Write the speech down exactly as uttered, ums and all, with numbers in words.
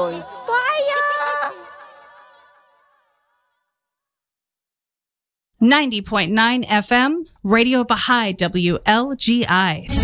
Fire! ninety point nine F M, Radio Baha'i W L G I.